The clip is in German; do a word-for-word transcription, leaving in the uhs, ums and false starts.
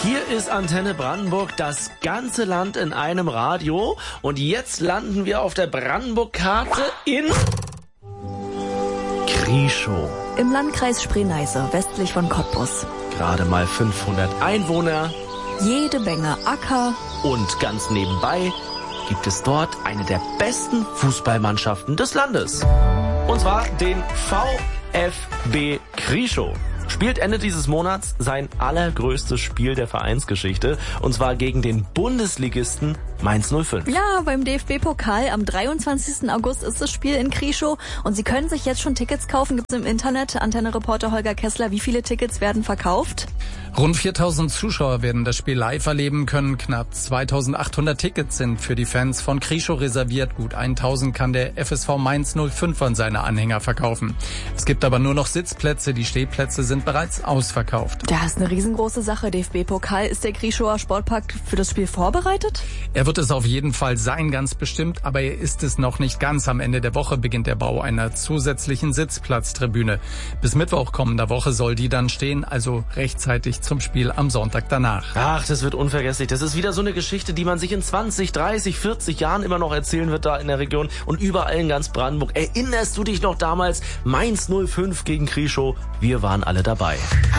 Hier ist Antenne Brandenburg, das ganze Land in einem Radio. Und jetzt landen wir auf der Brandenburg-Karte in Krieschow. Im Landkreis Spree-Neiße, westlich von Cottbus. Gerade mal fünfhundert Einwohner. Jede Menge Acker. Und ganz nebenbei gibt es dort eine der besten Fußballmannschaften des Landes. Und zwar den VfB Krieschow. Spielt Ende dieses Monats sein allergrößtes Spiel der Vereinsgeschichte. Und zwar gegen den Bundesligisten Mainz null fünf. Ja, beim D F B-Pokal am dreiundzwanzigsten August ist das Spiel in Krieschow. Und Sie können sich jetzt schon Tickets kaufen. Gibt's im Internet. Antenne-Reporter Holger Kessler, wie viele Tickets werden verkauft? Rund viertausend Zuschauer werden das Spiel live erleben können. Knapp zweitausendachthundert Tickets sind für die Fans von Krieschow reserviert. Gut tausend kann der F S V Mainz null fünf an seine Anhänger verkaufen. Es gibt aber nur noch Sitzplätze. Die Stehplätze sind bereits ausverkauft. Das ist eine riesengroße Sache. D F B-Pokal. Ist der Krieschower Sportpark für das Spiel vorbereitet? Er wird es auf jeden Fall sein, ganz bestimmt. Aber er ist es noch nicht ganz. Am Ende der Woche beginnt der Bau einer zusätzlichen Sitzplatztribüne. Bis Mittwoch kommender Woche soll die dann stehen, also rechtzeitig zum Spiel am Sonntag danach. Ach, das wird unvergesslich. Das ist wieder so eine Geschichte, die man sich in zwanzig, dreißig, vierzig Jahren immer noch erzählen wird da in der Region und überall in ganz Brandenburg. Erinnerst du dich noch damals? Mainz null fünf gegen Krieschow. Wir waren alle dabei.